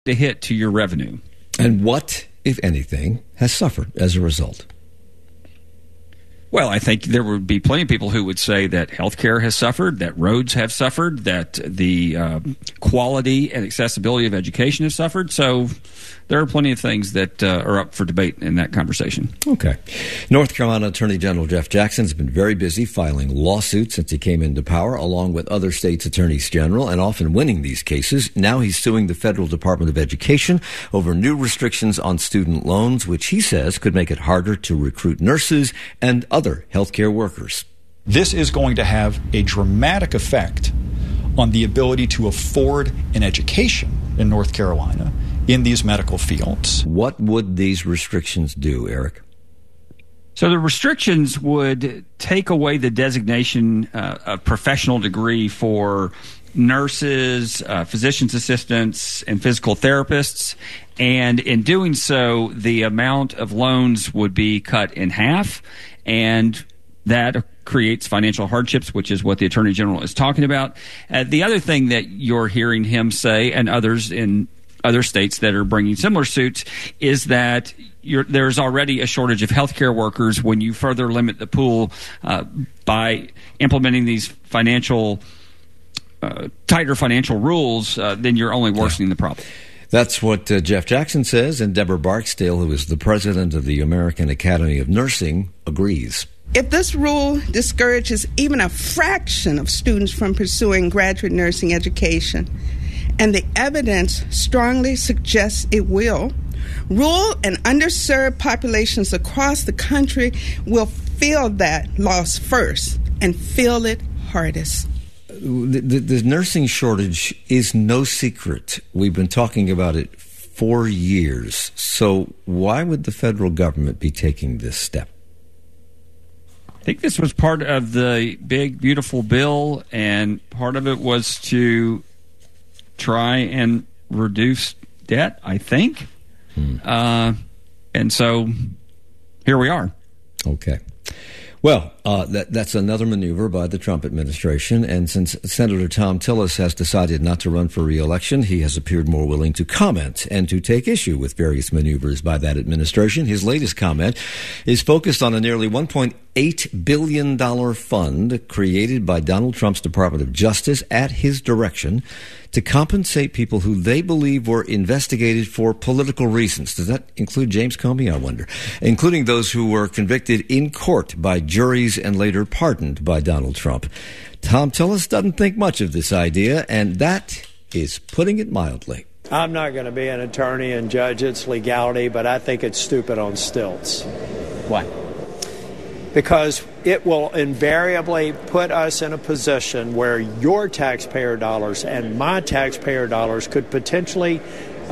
a hit to your revenue. And what, if anything, has suffered as a result? Well, I think there would be plenty of people who would say that healthcare has suffered, that roads have suffered, that the quality and accessibility of education has suffered. So there are plenty of things that are up for debate in that conversation. Okay. North Carolina Attorney General Jeff Jackson has been very busy filing lawsuits since he came into power, along with other states' attorneys general, and often winning these cases. Now he's suing the Federal Department of Education over new restrictions on student loans, which he says could make it harder to recruit nurses and other healthcare workers. This is going to have a dramatic effect on the ability to afford an education in North Carolina in these medical fields. What would these restrictions do, Eric? So the restrictions would take away the designation of professional degree for nurses, physician's assistants, and physical therapists. And in doing so, the amount of loans would be cut in half, and that creates financial hardships, which is what the Attorney General is talking about. The other thing that you're hearing him say, and others in other states that are bringing similar suits, is that there's already a shortage of healthcare workers. When you further limit the pool by implementing these tighter financial rules, then you're only worsening the problem. That's what Jeff Jackson says, and Deborah Barksdale, who is the president of the American Academy of Nursing, agrees. If this rule discourages even a fraction of students from pursuing graduate nursing education, and the evidence strongly suggests it will, rural and underserved populations across the country will feel that loss first and feel it hardest. The nursing shortage is no secret. We've been talking about it for years. So why would the federal government be taking this step? I think this was part of the big, beautiful bill, and part of it was to try and reduce debt, I think. And so here we are. Okay. Well, that's another maneuver by the Trump administration, and since Senator Thom Tillis has decided not to run for re-election, he has appeared more willing to comment and to take issue with various maneuvers by that administration. His latest comment is focused on a nearly $1.8 billion fund created by Donald Trump's Department of Justice at his direction to compensate people who they believe were investigated for political reasons. Does that include James Comey, I wonder? Including those who were convicted in court by juries and later pardoned by Donald Trump. Thom Tillis doesn't think much of this idea, and that is putting it mildly. I'm not going to be an attorney and judge its legality, but I think it's stupid on stilts. Why? Because it will invariably put us in a position where your taxpayer dollars and my taxpayer dollars could potentially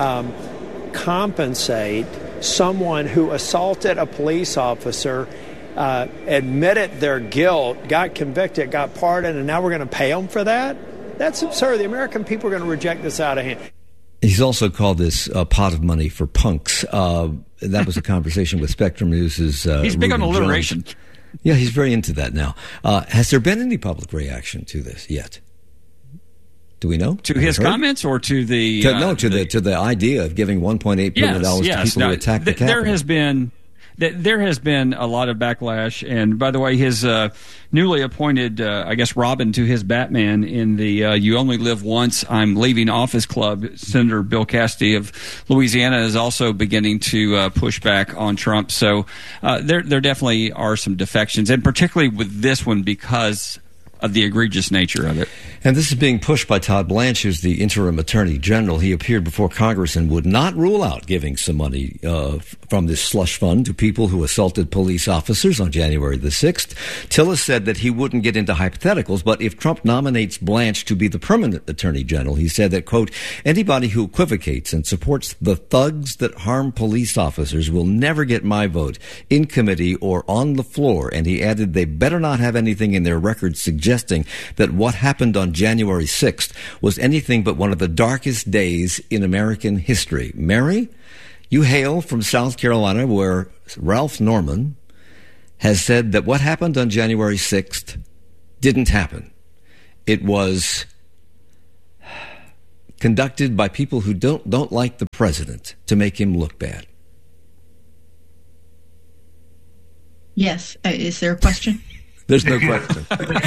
compensate someone who assaulted a police officer, admitted their guilt, got convicted, got pardoned, and now we're going to pay them for that? That's absurd. The American people are going to reject this out of hand. He's also called this a pot of money for punks. That was a conversation with Spectrum News'. He's big on alliteration. Yeah, he's very into that now. Has there been any public reaction to this yet? Do we know? To his comments or to the... to the idea of giving $1.8 billion to people who attack the Capitol. There has been a lot of backlash, and by the way, his newly appointed, Robin to his Batman in the You Only Live Once, I'm Leaving Office Club, Senator Bill Cassidy of Louisiana is also beginning to push back on Trump. So there definitely are some defections, and particularly with this one because of the egregious nature of it. And this is being pushed by Todd Blanche, who's the interim attorney general. He appeared before Congress and would not rule out giving some money from this slush fund to people who assaulted police officers on January the 6th. Tillis said that he wouldn't get into hypotheticals, but if Trump nominates Blanche to be the permanent attorney general, he said that, quote, anybody who equivocates and supports the thugs that harm police officers will never get my vote in committee or on the floor. And he added they better not have anything in their records suggesting that what happened on January 6th was anything but one of the darkest days in American history. Mary, you hail from South Carolina, where Ralph Norman has said that what happened on January 6th didn't happen. It was conducted by people who don't like the president to make him look bad? Yes. Is there a question? There's no question.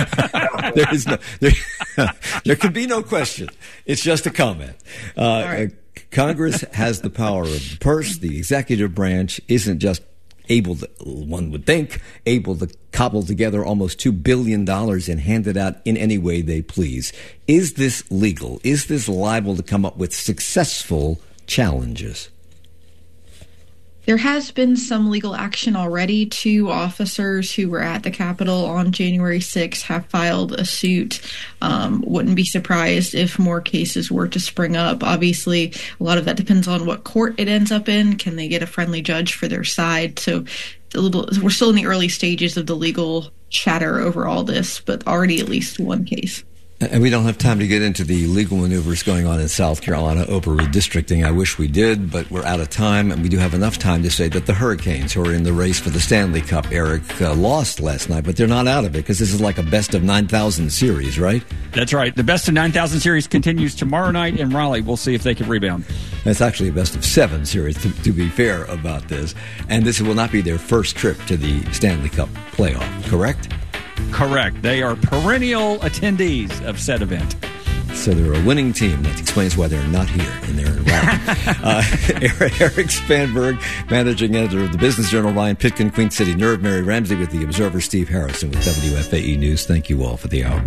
There can be no question. It's just a comment. Right. Congress has the power of the purse. The executive branch isn't just able to, one would think, able to cobble together almost $2 billion and hand it out in any way they please. Is this legal? Is this liable to come up with successful challenges? There has been some legal action already. 2 officers who were at the Capitol on January 6th have filed a suit. Wouldn't be surprised if more cases were to spring up. Obviously, a lot of that depends on what court it ends up in. Can they get a friendly judge for their side? So we're still in the early stages of the legal chatter over all this, but already at least one case. And we don't have time to get into the legal maneuvers going on in South Carolina over redistricting. I wish we did, but we're out of time. And we do have enough time to say that the Hurricanes, who are in the race for the Stanley Cup, Eric, lost last night, but they're not out of it because this is like a best of 9,000 series, right? That's right. The best of 9,000 series continues tomorrow night in Raleigh. We'll see if they can rebound. It's actually a best of 7 series, to be fair about this. And this will not be their first trip to the Stanley Cup playoff, correct? Correct. They are perennial attendees of said event. So they're a winning team. That explains why they're not here and they're in Raleigh. Eric Spanberg, managing editor of the Business Journal, Ryan Pitkin, Queen City Nerve, Mary Ramsey with the Observer, Steve Harrison with WFAE News. Thank you all for the hour.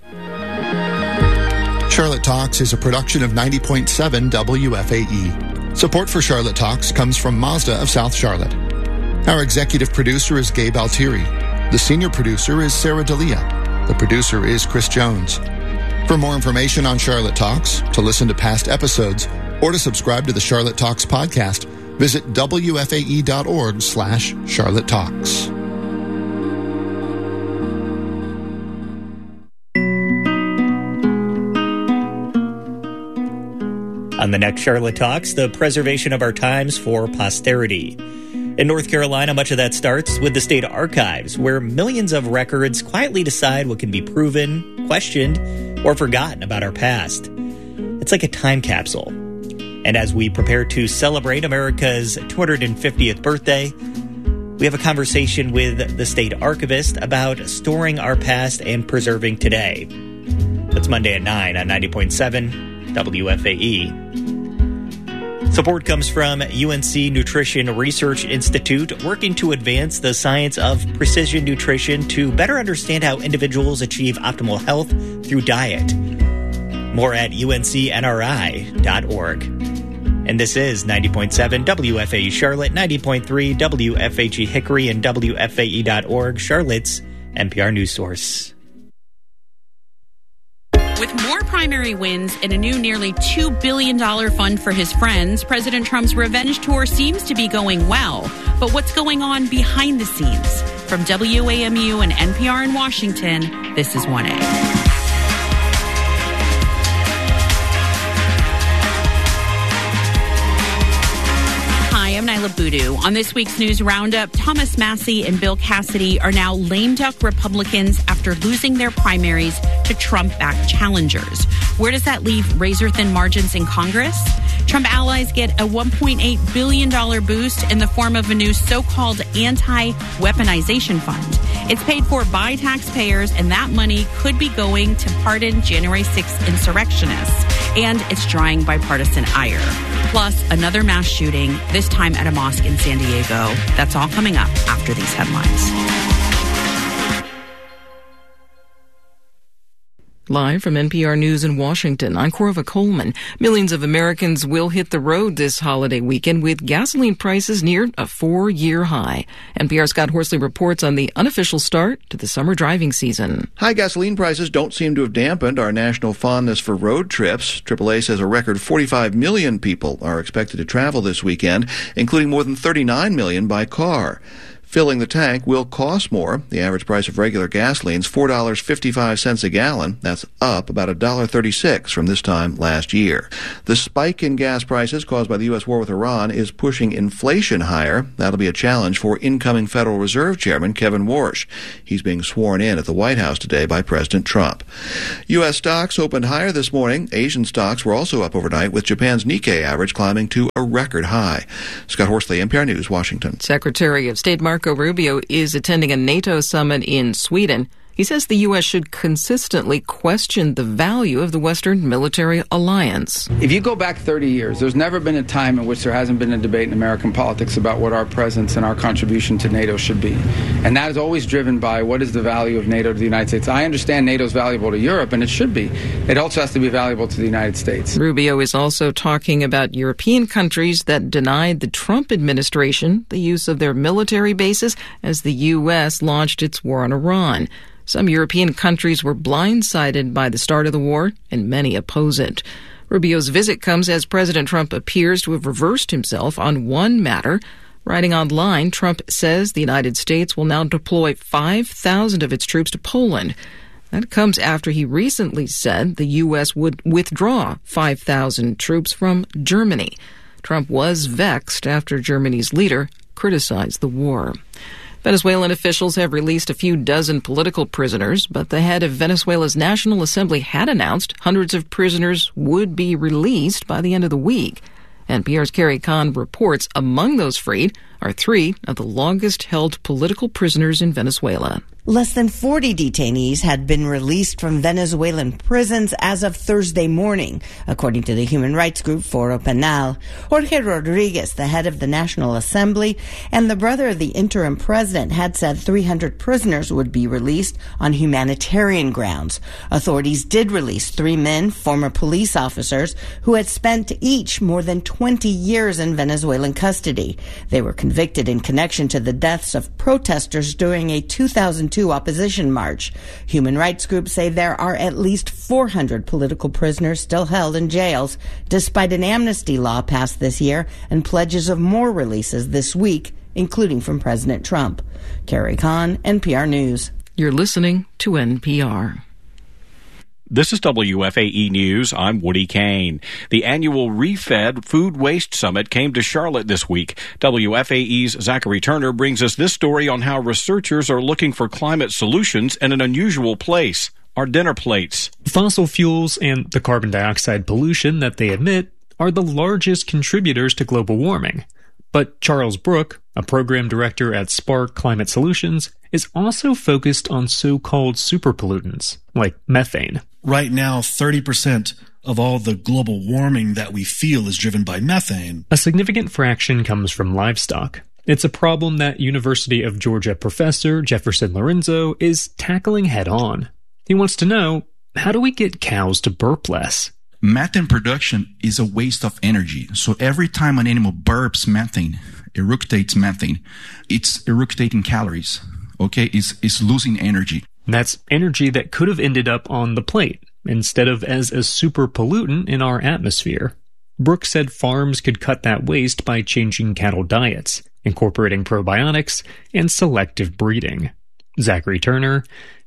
Charlotte Talks is a production of 90.7 WFAE. Support for Charlotte Talks comes from Mazda of South Charlotte. Our executive producer is Gabe Altieri. The senior producer is Sarah D'Elia. The producer is Chris Jones. For more information on Charlotte Talks, to listen to past episodes, or to subscribe to the Charlotte Talks podcast, visit wfae.org/Charlotte Talks. On the next Charlotte Talks, the preservation of our times for posterity. In North Carolina, much of that starts with the state archives, where millions of records quietly decide what can be proven, questioned, or forgotten about our past. It's like a time capsule. And as we prepare to celebrate America's 250th birthday, we have a conversation with the state archivist about storing our past and preserving today. That's Monday at 9 on 90.7 WFAE. Support comes from UNC Nutrition Research Institute, working to advance the science of precision nutrition to better understand how individuals achieve optimal health through diet. More at uncnri.org. And this is 90.7 WFAE Charlotte, 90.3 WFHE Hickory, and WFAE.org, Charlotte's NPR news source. With more primary wins and a new nearly $2 billion fund for his friends, President Trump's revenge tour seems to be going well. But what's going on behind the scenes? From WAMU and NPR in Washington, this is 1A. I'm Nyla Boodoo. On this week's News Roundup, Thomas Massie and Bill Cassidy are now lame duck Republicans after losing their primaries to Trump-backed challengers. Where does that leave razor-thin margins in Congress? Trump allies get a $1.8 billion boost in the form of a new so-called anti-weaponization fund. It's paid for by taxpayers, and that money could be going to pardon January 6th insurrectionists. And it's drawing bipartisan ire. Plus, another mass shooting, this time at a mosque in San Diego. That's all coming up after these headlines. Live from NPR News in Washington, I'm Corva Coleman. Millions of Americans will hit the road this holiday weekend with gasoline prices near a 4-year high. NPR's Scott Horsley reports on the unofficial start to the summer driving season. High gasoline prices don't seem to have dampened our national fondness for road trips. AAA says a record 45 million people are expected to travel this weekend, including more than 39 million by car. Filling the tank will cost more. The average price of regular gasoline is $4.55 a gallon. That's up about $1.36 from this time last year. The spike in gas prices caused by the U.S. war with Iran is pushing inflation higher. That'll be a challenge for incoming Federal Reserve Chairman Kevin Warsh. He's being sworn in at the White House today by President Trump. U.S. stocks opened higher this morning. Asian stocks were also up overnight, with Japan's Nikkei average climbing to a record high. Scott Horsley, NPR News, Washington. Secretary of State Marco Rubio is attending a NATO summit in Sweden. He says the U.S. should consistently question the value of the Western military alliance. If you go back 30 years, there's never been a time in which there hasn't been a debate in American politics about what our presence and our contribution to NATO should be. And that is always driven by what is the value of NATO to the United States. I understand NATO is valuable to Europe, and it should be. It also has to be valuable to the United States. Rubio is also talking about European countries that denied the Trump administration the use of their military bases as the U.S. launched its war on Iran. Some European countries were blindsided by the start of the war, and many oppose it. Rubio's visit comes as President Trump appears to have reversed himself on one matter. Writing online, Trump says the United States will now deploy 5,000 of its troops to Poland. That comes after he recently said the U.S. would withdraw 5,000 troops from Germany. Trump was vexed after Germany's leader criticized the war. Venezuelan officials have released a few dozen political prisoners, but the head of Venezuela's National Assembly had announced hundreds of prisoners would be released by the end of the week. NPR's Carrie Kahn reports among those freed are 3 of the longest-held political prisoners in Venezuela. Less than 40 detainees had been released from Venezuelan prisons as of Thursday morning, according to the human rights group Foro Penal. Jorge Rodriguez, the head of the National Assembly and the brother of the interim president, had said 300 prisoners would be released on humanitarian grounds. Authorities did release 3 men, former police officers, who had spent each more than 20 years in Venezuelan custody. They were convicted in connection to the deaths of protesters during a 2002 opposition march. Human rights groups say there are at least 400 political prisoners still held in jails, despite an amnesty law passed this year and pledges of more releases this week, including from President Trump. Carrie Kahn, NPR News. You're listening to NPR. This is WFAE News. I'm Woody Kane. The annual Refed Food Waste Summit came to Charlotte this week. WFAE's Zachary Turner brings us this story on how researchers are looking for climate solutions in an unusual place, our dinner plates. Fossil fuels and the carbon dioxide pollution that they emit are the largest contributors to global warming. But Charles Brook, a program director at Spark Climate Solutions, is also focused on so-called superpollutants, like methane. Right now, 30% of all the global warming that we feel is driven by methane. A significant fraction comes from livestock. It's a problem that University of Georgia professor Jefferson Lorenzo is tackling head-on. He wants to know, how do we get cows to burp less? Methane production is a waste of energy. So every time an animal burps methane, eructates methane, it's eructating calories. Okay, it's losing energy. That's energy that could have ended up on the plate instead of as a super pollutant in our atmosphere. Brooks said farms could cut that waste by changing cattle diets, incorporating probiotics, and selective breeding. Zachary Turner,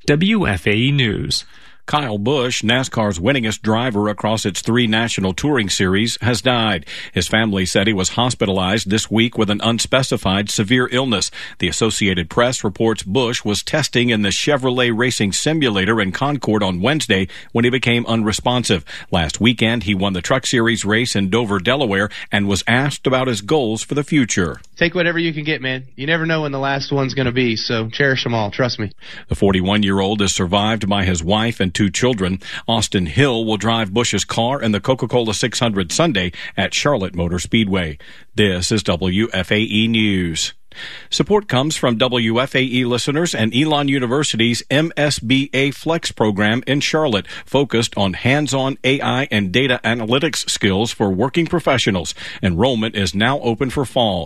WFAE News. Kyle Busch, NASCAR's winningest driver across its 3 national touring series, has died. His family said he was hospitalized this week with an unspecified severe illness. The Associated Press reports Busch was testing in the Chevrolet Racing Simulator in Concord on Wednesday when he became unresponsive. Last weekend, he won the Truck Series race in Dover, Delaware, and was asked about his goals for the future. Take whatever you can get, man. You never know when the last one's going to be, so cherish them all. Trust me. The 41-year-old is survived by his wife and 2 children. Austin Hill will drive Busch's car in the Coca-Cola 600 Sunday at Charlotte Motor Speedway. This is WFAE News. Support comes from WFAE listeners and Elon University's MSBA Flex program in Charlotte, focused on hands-on AI and data analytics skills for working professionals. Enrollment is now open for fall.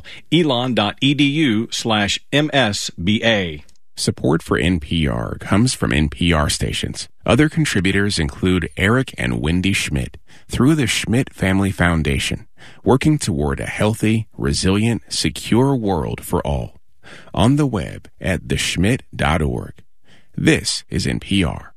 elon.edu/MSBA. Support for NPR comes from NPR stations. Other contributors include Eric and Wendy Schmidt through the Schmidt Family Foundation, working toward a healthy, resilient, secure world for all. on the web at theschmidt.org. This is NPR.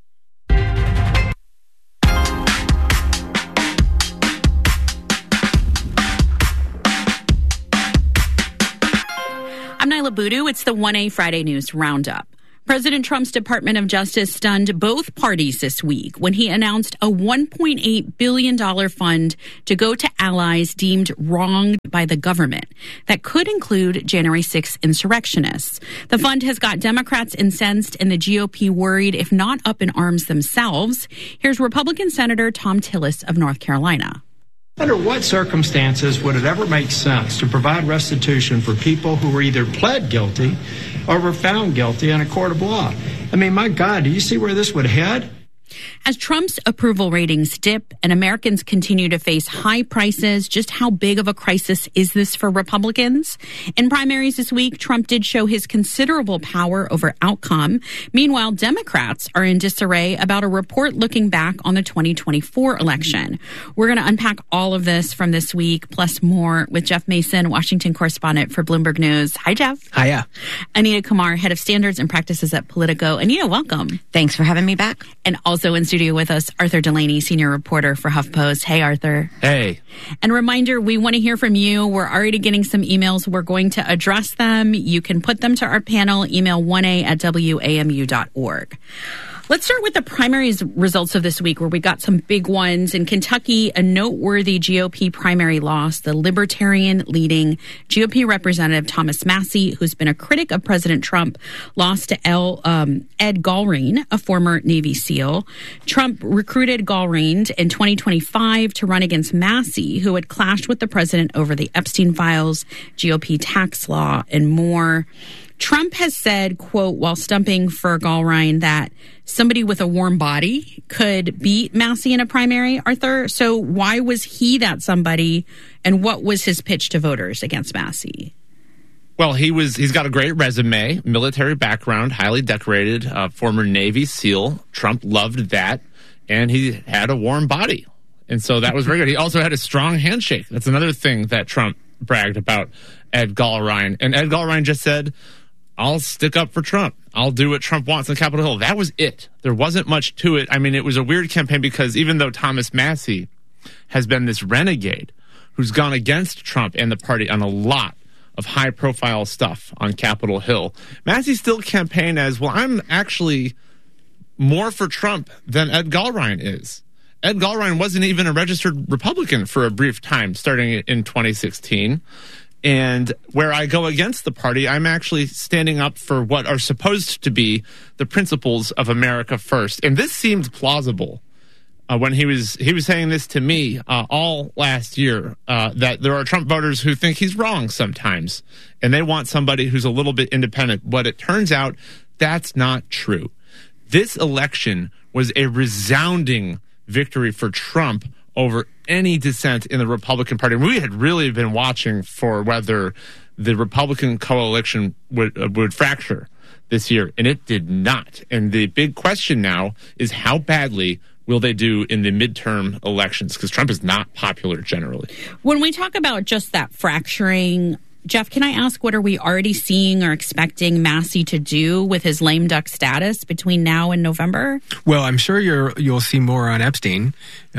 I'm Nyla Boodoo. It's the 1A Friday News Roundup. President Trump's Department of Justice stunned both parties this week when he announced a $1.8 billion fund to go to allies deemed wronged by the government. That could include January 6th insurrectionists. The fund has got Democrats incensed and the GOP worried, if not up in arms themselves. Here's Republican Senator Thom Tillis of North Carolina. Under what circumstances would it ever make sense to provide restitution for people who were either pled guilty or were found guilty in a court of law? I mean, my God, do you see where this would head? As Trump's approval ratings dip and Americans continue to face high prices, just how big of a crisis is this for Republicans? In primaries this week, Trump did show his considerable power over outcome. Meanwhile, Democrats are in disarray about a report looking back on the 2024 election. We're going to unpack all of this from this week, plus more, with Jeff Mason, Washington correspondent for Bloomberg News. Hi, Jeff. Hiya. Anita Kumar, head of standards and practices at Politico. Anita, welcome. Thanks for having me back. And also in studio with us, Arthur Delaney, senior reporter for HuffPost. Hey, Arthur. Hey. And reminder, we want to hear from you. We're already getting some emails. We're going to address them. You can put them to our panel, email 1a@wamu.org. Let's start with the primaries results of this week, where we got some big ones. In Kentucky, a noteworthy GOP primary loss. The Libertarian-leading GOP Representative Thomas Massie, who's been a critic of President Trump, lost to Ed Gallrein, a former Navy SEAL. Trump recruited Gallrein in 2025 to run against Massie, who had clashed with the president over the Epstein files, GOP tax law, and more. Trump has said, quote, while stumping for Gallrein, that somebody with a warm body could beat Massie in a primary, Arthur. So why was he that somebody, and what was his pitch to voters against Massie? Well, he's got a great resume, military background, highly decorated, former Navy SEAL. Trump loved that, and he had a warm body. And so that was very good. He also had a strong handshake. That's another thing that Trump bragged about Ed Gallrein. And Ed Gallrein just said, I'll stick up for Trump. I'll do what Trump wants on Capitol Hill. That was it. There wasn't much to it. I mean, it was a weird campaign because even though Thomas Massie has been this renegade who's gone against Trump and the party on a lot of high-profile stuff on Capitol Hill, Massie still campaigned as, well, I'm actually more for Trump than Ed Gallrein is. Ed Gallrein wasn't even a registered Republican for a brief time starting in 2016. And where I go against the party, I'm actually standing up for what are supposed to be the principles of America first. And this seemed plausible when he was saying this to me all last year, that there are Trump voters who think he's wrong sometimes, and they want somebody who's a little bit independent. But it turns out that's not true. This election was a resounding victory for Trump over any dissent in the Republican Party. We had really been watching for whether the Republican coalition would fracture this year, and it did not. And the big question now is how badly will they do in the midterm elections? Because Trump is not popular generally. When we talk about just that fracturing, Jeff, can I ask, what are we already seeing or expecting Massie to do with his lame duck status between now and November? Well, I'm sure you'll see more on Epstein,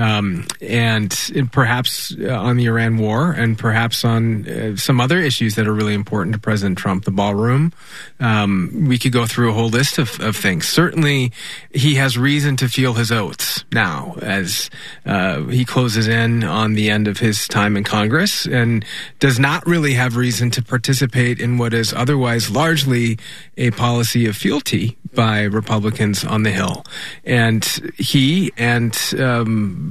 and perhaps on the Iran war, and perhaps on some other issues that are really important to President Trump, the ballroom. We could go through a whole list of things. Certainly, he has reason to feel his oats now as he closes in on the end of his time in Congress, and does not really have reason to participate in what is otherwise largely a policy of fealty by Republicans on the Hill. And he and, at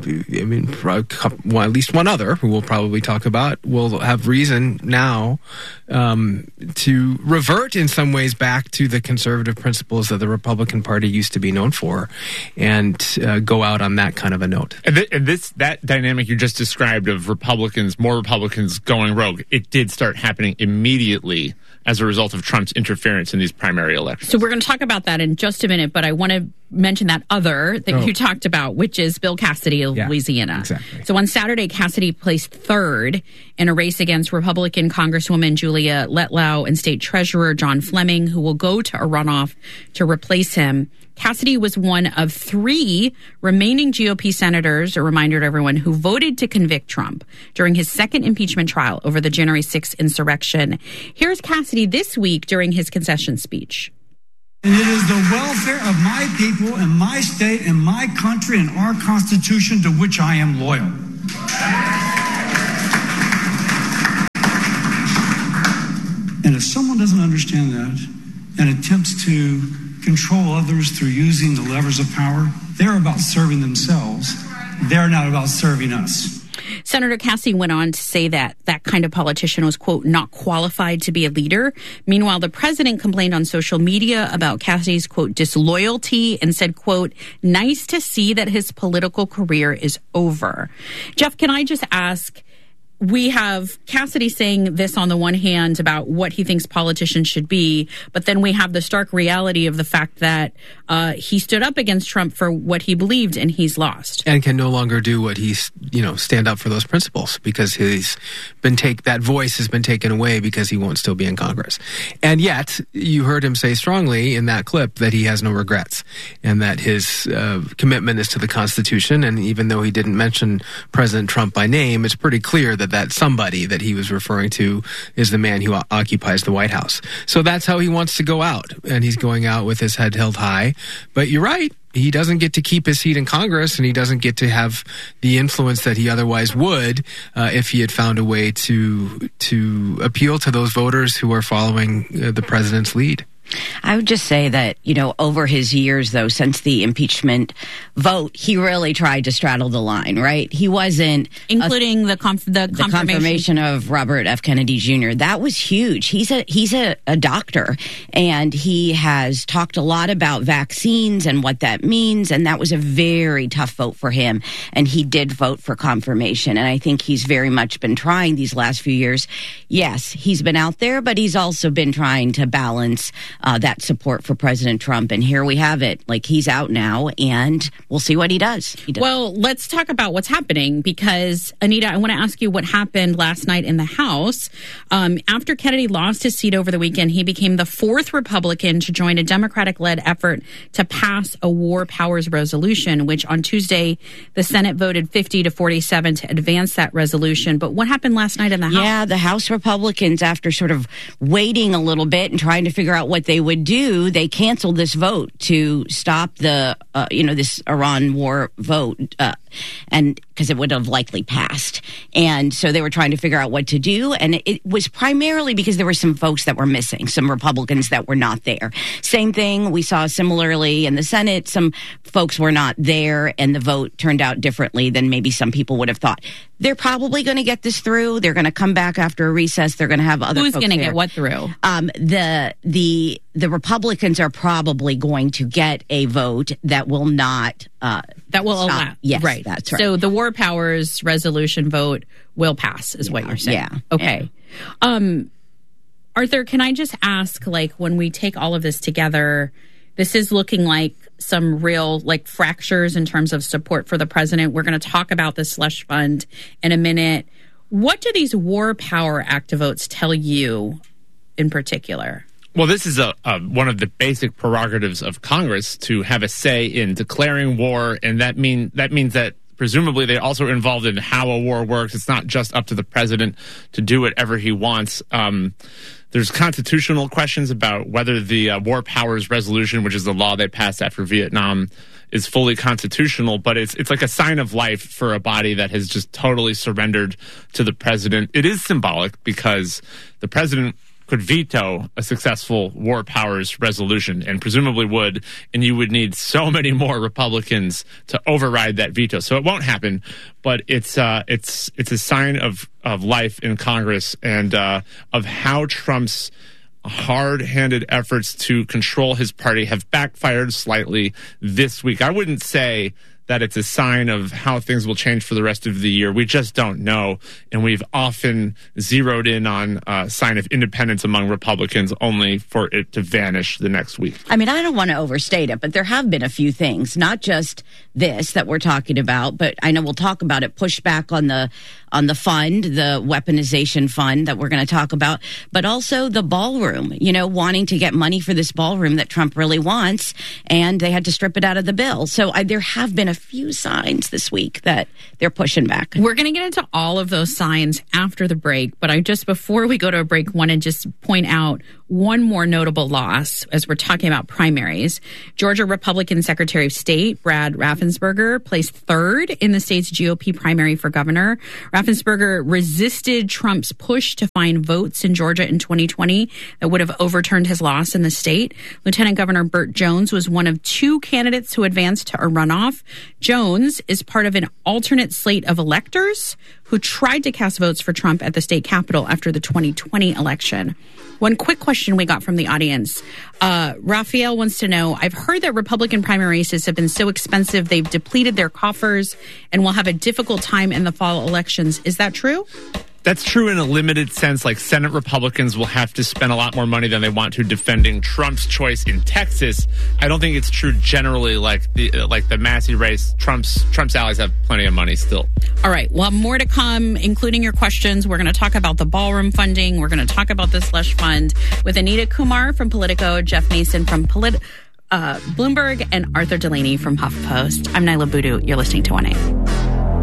least one other, who we'll probably talk about, will have reason now to revert in some ways back to the conservative principles that the Republican Party used to be known for, and go out on that kind of a note. And that dynamic you just described of more Republicans going rogue, it did start happening immediately as a result of Trump's interference in these primary elections. So we're going to talk about that in just a minute, but I want to mention that other that you talked about, which is Bill Cassidy of Louisiana. Exactly. So on Saturday, Cassidy placed third in a race against Republican Congresswoman Julia Letlow and State Treasurer John Fleming, who will go to a runoff to replace him. Cassidy was one of 3 remaining GOP senators, a reminder to everyone, who voted to convict Trump during his second impeachment trial over the January 6th insurrection. Here's Cassidy this week during his concession speech. And it is the welfare of my people and my state and my country and our Constitution to which I am loyal. And if someone doesn't understand that and attempts to control others through using the levers of power, they're about serving themselves. They're not about serving us. Senator Cassidy went on to say that that kind of politician was, quote, not qualified to be a leader. Meanwhile, the president complained on social media about Cassidy's, quote, disloyalty and said, quote, nice to see that his political career is over. Jeff, can I just ask, we have Cassidy saying this on the one hand about what he thinks politicians should be, but then we have the stark reality of the fact that he stood up against Trump for what he believed and he's lost. And can no longer do what he's, stand up for those principles because that voice has been taken away because he won't still be in Congress. And yet, you heard him say strongly in that clip that he has no regrets and that his commitment is to the Constitution. And even though he didn't mention President Trump by name, it's pretty clear that somebody that he was referring to is the man who occupies the White House. So that's how he wants to go out. And he's going out with his head held high. But you're right. He doesn't get to keep his seat in Congress, and he doesn't get to have the influence that he otherwise would if he had found a way to appeal to those voters who are following the president's lead. I would just say that, over his years, though, since the impeachment vote, he really tried to straddle the line, right? He wasn't... Including the confirmation of Robert F. Kennedy Jr. That was huge. He's a doctor, and he has talked a lot about vaccines and what that means, and that was a very tough vote for him, and he did vote for confirmation, and I think he's very much been trying these last few years. Yes, he's been out there, but he's also been trying to balance that support for President Trump. And here we have it. Like, he's out now, and we'll see what he does. Well, let's talk about what's happening because, Anita, I want to ask you what happened last night in the House. After Kennedy lost his seat over the weekend, he became the 4th Republican to join a Democratic-led effort to pass a war powers resolution, which on Tuesday, the Senate voted 50-47 to advance that resolution. But what happened last night in the House? Yeah, the House Republicans, after sort of waiting a little bit and trying to figure out what they would do, they canceled this vote to stop the, this Iran war vote, and because it would have likely passed. And so they were trying to figure out what to do. And it was primarily because there were some folks that were missing, some Republicans that were not there. Same thing we saw similarly in the Senate. Some folks were not there, and the vote turned out differently than maybe some people would have thought. They're probably going to get this through. They're going to come back after a recess. They're going to have other Who's folks going to there. get what through? The Republicans are probably going to get a vote that will not that will stop. allow. Yes, right. That's right. So the war powers resolution vote will pass, is what you're saying. Yeah. Okay. Yeah. Arthur, can I just ask, when we take all of this together, this is looking like some real fractures in terms of support for the president. We're going to talk about the slush fund in a minute. What do these war power act votes tell you in particular? Well, this is one of the basic prerogatives of Congress to have a say in declaring war, and that means that presumably they're also involved in how a war works. It's not just up to the president to do whatever he wants. There's constitutional questions about whether the War Powers Resolution, which is the law they passed after Vietnam, is fully constitutional, but it's like a sign of life for a body that has just totally surrendered to the president. It is symbolic because the president could veto a successful war powers resolution, and presumably would, and you would need so many more Republicans to override that veto. So it won't happen, but it's a sign of life in Congress and of how Trump's hard-handed efforts to control his party have backfired slightly this week. I wouldn't say that it's a sign of how things will change for the rest of the year. We just don't know. And we've often zeroed in on a sign of independence among Republicans only for it to vanish the next week. I mean, I don't want to overstate it, but there have been a few things, not just this that we're talking about, but I know we'll talk about it, pushback on the fund, the weaponization fund that we're going to talk about, but also the ballroom, wanting to get money for this ballroom that Trump really wants, and they had to strip it out of the bill. So there have been a few signs this week that they're pushing back. We're going to get into all of those signs after the break, but before we go to a break, want to just point out one more notable loss as we're talking about primaries. Georgia Republican Secretary of State Brad Raffensperger placed third in the state's GOP primary for governor. Raffensperger resisted Trump's push to find votes in Georgia in 2020 that would have overturned his loss in the state. Lieutenant Governor Burt Jones was one of two candidates who advanced to a runoff. Jones is part of an alternate slate of electors who tried to cast votes for Trump at the state capitol after the 2020 election. One quick question we got from the audience. Raphael wants to know, I've heard that Republican primary races have been so expensive they've depleted their coffers and will have a difficult time in the fall elections. Is that true? That's true in a limited sense. Like Senate Republicans will have to spend a lot more money than they want to defending Trump's choice in Texas. I don't think it's true generally. Like the Massey race, Trump's allies have plenty of money still. All right. Well, more to come, including your questions. We're going to talk about the ballroom funding. We're going to talk about the slush fund with Anita Kumar from Politico, Jeff Mason from Bloomberg, and Arthur Delaney from HuffPost. I'm Nyla Boodoo. You're listening to 1A.